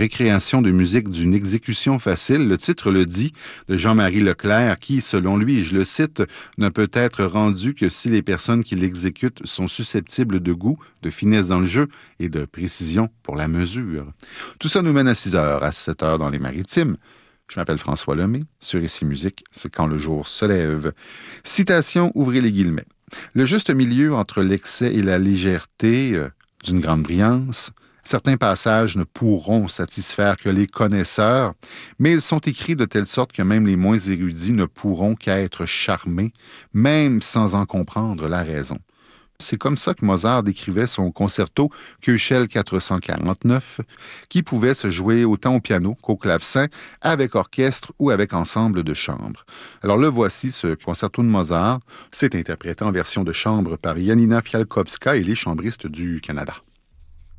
récréation de musique d'une exécution facile, le titre le dit, de Jean-Marie Leclerc, qui, selon lui, et je le cite, ne peut être rendu que si les personnes qui l'exécutent sont susceptibles de goût, de finesse dans le jeu et de précision pour la mesure. Tout ça nous mène à 6 heures, à 7 heures dans les Maritimes. Je m'appelle François Lemay. Sur Ici Musique, c'est quand le jour se lève. Citation, ouvrez les guillemets. Le juste milieu entre l'excès et la légèreté d'une grande brillance. Certains passages ne pourront satisfaire que les connaisseurs, mais ils sont écrits de telle sorte que même les moins érudits ne pourront qu'être charmés, même sans en comprendre la raison. C'est comme ça que Mozart décrivait son concerto Köchel 449, qui pouvait se jouer autant au piano qu'au clavecin, avec orchestre ou avec ensemble de chambre. Alors le voici, ce concerto de Mozart. C'est interprété en version de chambre par Janina Fialkowska et les chambristes du Canada.